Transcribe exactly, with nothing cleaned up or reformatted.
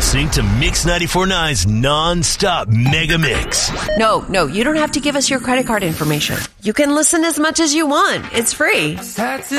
listening to Mix ninety-four point nine's non-stop mega mix. No, no, you don't have to give us your credit card information. You can listen as much as you want. It's free.